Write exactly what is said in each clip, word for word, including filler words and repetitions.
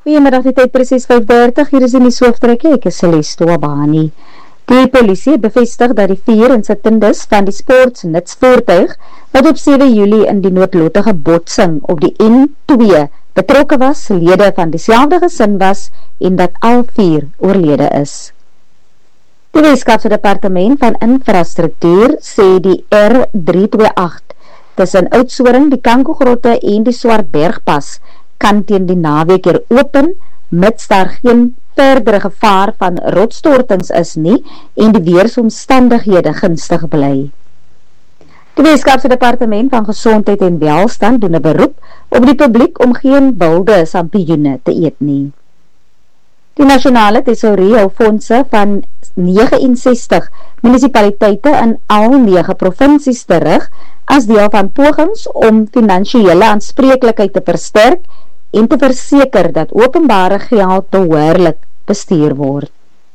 Goeiemiddag, die tyd presies vyf dertig, hier is in die sooftrekke, ek is Celeste Wabani. Die polisie bevestig dat die vier insittendes van die sportsnutsvoertuig, wat op sewe Julie in die noodlottige botsing op die N twee betrokke was, lede van dieselfde gesin was en dat al vier oorlede is. Die Weskaapse Departement van Infrastruktuur sê die R drie twee agt tussen Oudtshoorn, die Kankogrotte en die Swartbergpas kan teen die naweek hier open, mits daar geen verdere gevaar van rotsstortings is nie en die weersomstandighede gunstig bly. Die Weskaapse Departement van Gesondheid en Welstand doen 'n beroep op die publiek om geen wilde sampioene te eet nie. Die nasionale tesourie hou fondse van vyf nege ses munisipaliteite in al nege provinsies terug as deel van pogings om finansiële aanspreeklikheid te versterk en te verseker dat openbare geld behoorlik bestuur word.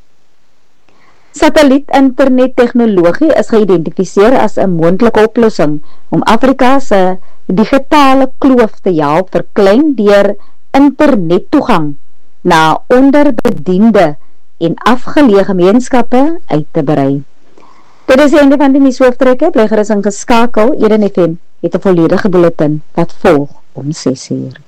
Satelliet-internet-tegnologie is geïdentifiseer as 'n moontlike oplossing om Afrika se digitale kloof te help verklein deur internettoegang na onderbediende en afgeleë gemeenskappe uit te brei. Dit is die einde van die nuushooftrekke, bly gerus ingeskakel. Eden F M het 'n volledige bulletin wat volg om ses uur.